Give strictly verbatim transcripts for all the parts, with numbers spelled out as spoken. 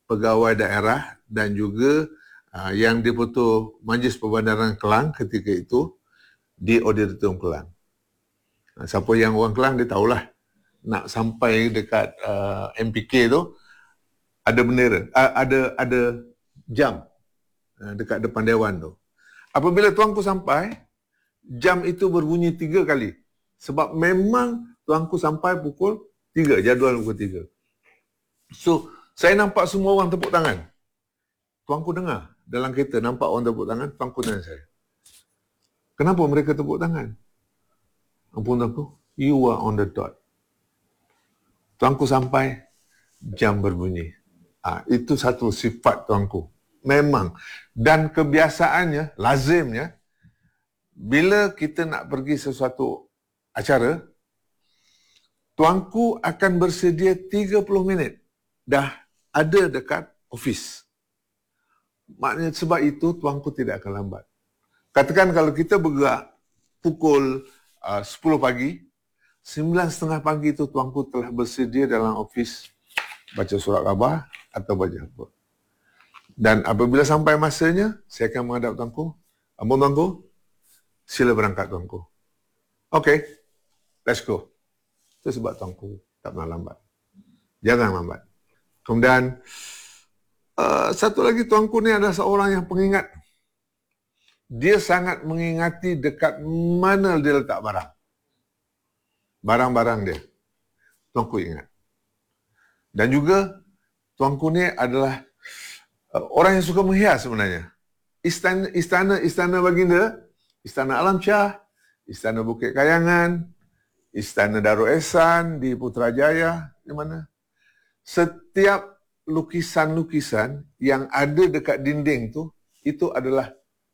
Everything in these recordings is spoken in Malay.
pegawai daerah dan juga uh, yang di-Pertua Majlis Perbandaran Kelang ketika itu di Auditorium Kelang. Uh, siapa yang orang Kelang dia tahulah nak sampai dekat uh, M P K tu ada bendera, uh, ada ada jam uh, dekat depan Dewan tu. Apabila tuanku sampai, jam itu berbunyi tiga kali. Sebab memang tuanku sampai pukul tiga, jadual pukul tiga. So, saya nampak semua orang tepuk tangan. Tuanku dengar dalam kereta, nampak orang tepuk tangan, tuanku tanya saya, kenapa mereka tepuk tangan? Ampun tuanku, you are on the dot. Tuanku sampai, jam berbunyi. Ha, itu satu sifat tuanku. Memang. Dan kebiasaannya, lazimnya, bila kita nak pergi sesuatu acara, tuanku akan bersedia tiga puluh minit. Dah ada dekat ofis. Maknanya sebab itu tuanku tidak akan lambat. Katakan kalau kita bergerak pukul uh, sepuluh pagi, sembilan tiga puluh pagi itu tuanku telah bersedia dalam ofis baca surat khabar atau baca apa. Dan apabila sampai masanya, saya akan menghadap tuanku. Ampun tuanku, sila berangkat tuanku. Okay, let's go. Itu sebab tuanku tak pernah lambat. Jangan lambat. Kemudian, uh, satu lagi tuanku ni adalah seorang yang pengingat. Dia sangat mengingati dekat mana dia letak barang. Barang-barang dia. Tuanku ingat. Dan juga, tuanku ni adalah uh, orang yang suka menghias sebenarnya. Istana, istana, istana baginda, Istana Alam Shah, Istana Bukit Kayangan, Istana Darul Ehsan di Putrajaya, di mana? Setiap lukisan-lukisan yang ada dekat dinding tu, itu adalah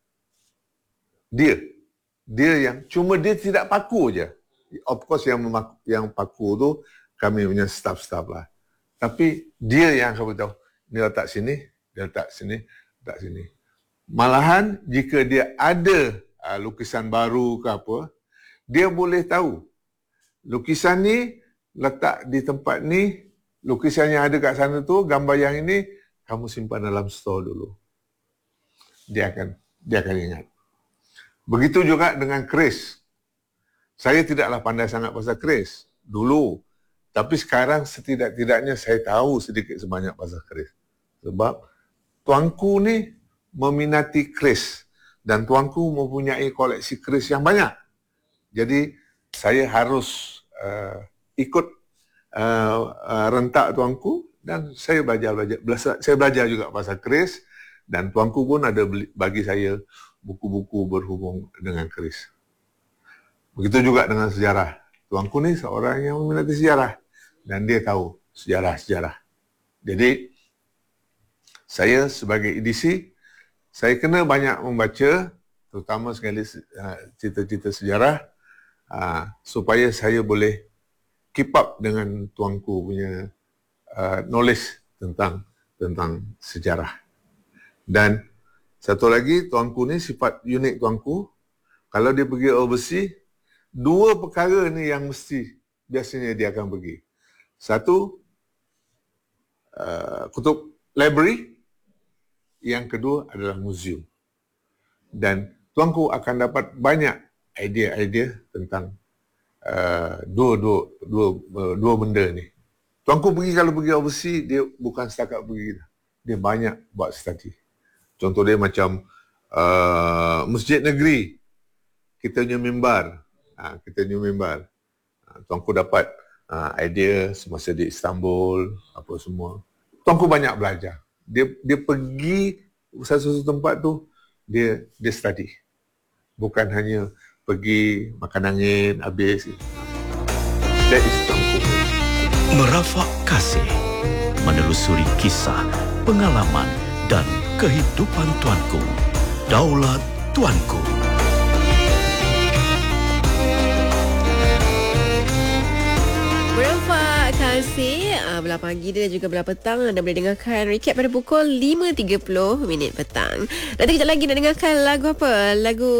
dia. Dia yang, cuma dia tidak paku je. Of course yang memaku, yang paku tu, kami punya staff-staff lah. Tapi dia yang akan beritahu, dia letak sini, dia letak sini, letak sini. Malahan, jika dia ada uh, lukisan baru ke apa, dia boleh tahu, lukisan ni letak di tempat ni, lukisan yang ada kat sana tu, gambar yang ini, kamu simpan dalam store dulu. Dia akan dia akan ingat. Begitu juga dengan keris. Saya tidaklah pandai sangat pasal keris dulu. Tapi sekarang setidak-tidaknya saya tahu sedikit sebanyak pasal keris. Sebab tuanku ni meminati keris. Dan tuanku mempunyai koleksi keris yang banyak. Jadi saya harus uh, ikut Uh, uh, rentak tuanku dan saya belajar, belajar belajar saya belajar juga pasal keris dan tuanku pun ada beli, bagi saya buku-buku berhubung dengan keris. Begitu juga dengan sejarah. Tuanku ni seorang yang meminati sejarah dan dia tahu sejarah-sejarah. Jadi saya sebagai edisi saya kena banyak membaca, terutama sekali uh, cerita-cerita sejarah uh, supaya saya boleh keep up dengan tuanku punya uh, knowledge tentang tentang sejarah. Dan satu lagi, tuanku ni sifat unik tuanku, kalau dia pergi overseas, dua perkara ni yang mesti biasanya dia akan pergi. Satu, uh, kutub library, yang kedua adalah museum. Dan tuanku akan dapat banyak idea-idea tentang Uh, dua, dua, dua, uh, dua benda ni. Tuanku pergi, kalau pergi overseas, dia bukan setakat pergi. Dia banyak buat study. Contoh dia macam uh, Masjid Negeri. Kita punya mimbar. Uh, kita punya mimbar. Uh, tuanku dapat uh, idea semasa di Istanbul, apa semua. Tuanku banyak belajar. Dia dia pergi satu-satu tempat tu, dia dia study. Bukan hanya pergi makan angin, habis. That is tuanku. Merafak kasih, menelusuri kisah, pengalaman dan kehidupan tuanku. Daulat Tuanku. Merafak kasih, belah pagi dan juga belah petang anda boleh dengarkan recap pada pukul lima tiga puluh minit petang. Nanti kejap lagi nak dengarkan lagu apa? Lagu